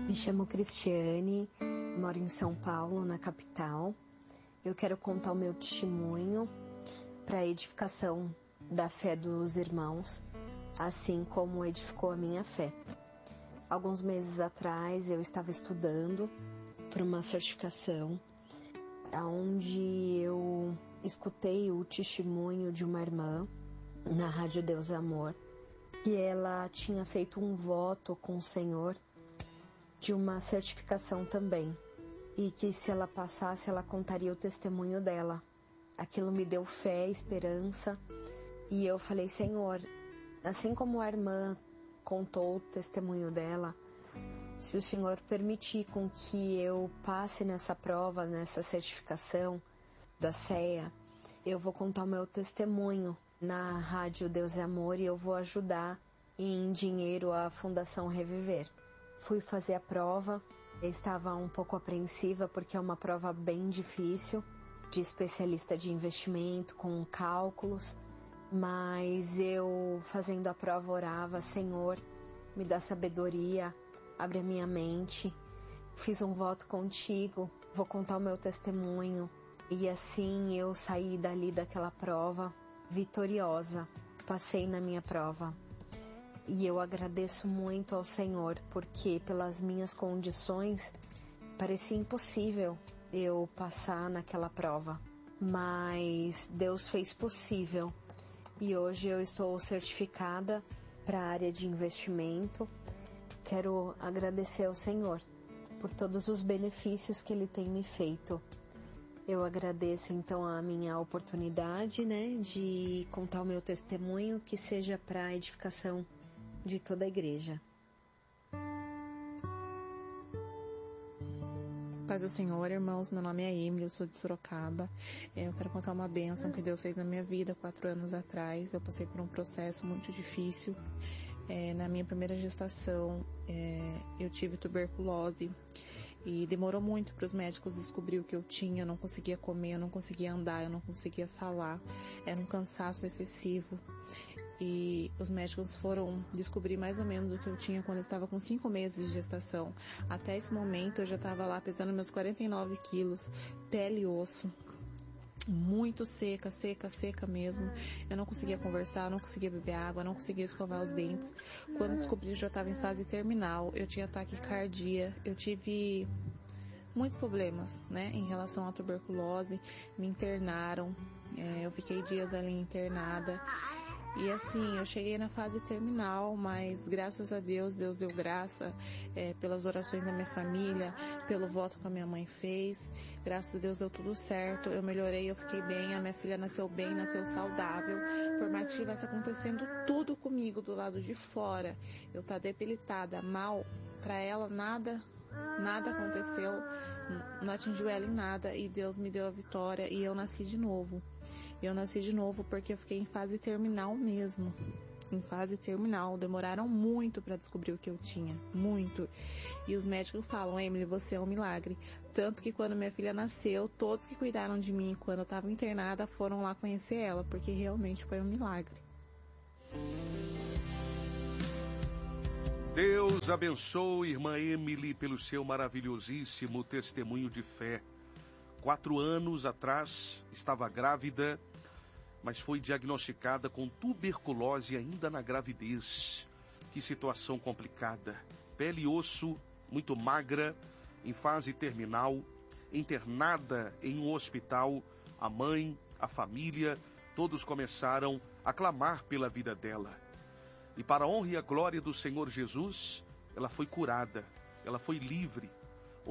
Me chamo Cristiane, moro em São Paulo, na capital. Eu quero contar o meu testemunho para a edificação da fé dos irmãos, assim como edificou a minha fé. Alguns meses atrás eu estava estudando para uma certificação, onde eu escutei o testemunho de uma irmã na Rádio Deus Amor, que ela tinha feito um voto com o Senhor de uma certificação também, e que se ela passasse, ela contaria o testemunho dela. Aquilo me deu fé, esperança, e eu falei: Senhor, assim como a irmã contou o testemunho dela, se o Senhor permitir com que eu passe nessa prova, nessa certificação da CEA, eu vou contar o meu testemunho na Rádio Deus é Amor e eu vou ajudar em dinheiro a Fundação Reviver. Fui fazer a prova, eu estava um pouco apreensiva porque é uma prova bem difícil, de especialista de investimento, com cálculos, mas eu fazendo a prova orava: Senhor, me dá sabedoria, abre a minha mente, fiz um voto contigo, vou contar o meu testemunho. E assim eu saí dali daquela prova vitoriosa, passei na minha prova. E eu agradeço muito ao Senhor, porque pelas minhas condições parecia impossível eu passar naquela prova. Mas Deus fez possível. E hoje eu estou certificada para a área de investimento. Quero agradecer ao Senhor por todos os benefícios que Ele tem me feito. Eu agradeço então a minha oportunidade, de contar o meu testemunho, que seja para a edificação de toda a igreja. Paz do Senhor, irmãos, meu nome é Emily, eu sou de Sorocaba. Eu quero contar uma bênção que Deus fez na minha vida 4 anos atrás. Eu passei por um processo muito difícil. Na minha primeira gestação, eu tive tuberculose e demorou muito para os médicos descobrir o que eu tinha. Eu não conseguia comer, eu não conseguia andar, eu não conseguia falar. Era um cansaço excessivo. E os médicos foram descobrir mais ou menos o que eu tinha quando eu estava com 5 meses de gestação. Até esse momento eu já estava lá pesando meus 49 quilos, pele e osso. Muito seca mesmo. Eu não conseguia conversar, não conseguia beber água, não conseguia escovar os dentes. Quando descobri, eu já estava em fase terminal. Eu tinha taquicardia, eu tive muitos problemas, em relação à tuberculose. Me internaram, eu fiquei dias ali internada. E assim, eu cheguei na fase terminal, mas graças a Deus, Deus deu graça pelas orações da minha família, pelo voto que a minha mãe fez. Graças a Deus deu tudo certo, eu melhorei, eu fiquei bem, a minha filha nasceu bem, nasceu saudável. Por mais que estivesse acontecendo tudo comigo do lado de fora, eu tá debilitada, mal, pra ela nada aconteceu, não atingiu ela em nada e Deus me deu a vitória e eu nasci de novo. Eu nasci de novo porque eu fiquei em fase terminal mesmo. Em fase terminal. Demoraram muito para descobrir o que eu tinha. Muito. E os médicos falam: Emily, você é um milagre. Tanto que quando minha filha nasceu, todos que cuidaram de mim quando eu estava internada foram lá conhecer ela, porque realmente foi um milagre. Deus abençoe irmã Emily pelo seu maravilhosíssimo testemunho de fé. 4 anos atrás estava grávida, mas foi diagnosticada com tuberculose ainda na gravidez. Que situação complicada. Pele e osso, muito magra, em fase terminal, internada em um hospital. A mãe, a família, todos começaram a clamar pela vida dela. E para a honra e a glória do Senhor Jesus, ela foi curada, ela foi livre.